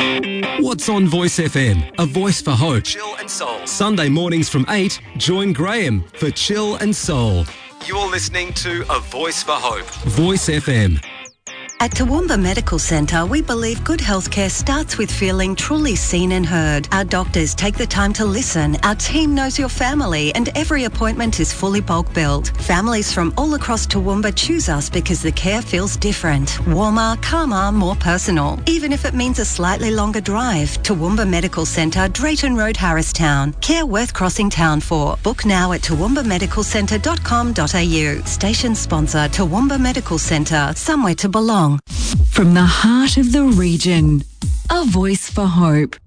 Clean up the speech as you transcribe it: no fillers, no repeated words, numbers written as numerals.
What's on Voice FM? A voice for hope. Chill and Soul. Sunday mornings from 8, join Graham for Chill and Soul. You're listening to A Voice for Hope. Voice FM. At Toowoomba Medical Centre, we believe good healthcare starts with feeling truly seen and heard. Our doctors take the time to listen. Our team knows your family and every appointment is fully bulk billed. Families from all across Toowoomba choose us because the care feels different, warmer, calmer, more personal. Even if it means a slightly longer drive. Toowoomba Medical Centre, Drayton Road, Harristown. Care worth crossing town for. Book now at toowoomba.medicalcentre.com.au. Station sponsor Toowoomba Medical Centre, somewhere to belong. From the heart of the region, a voice for hope.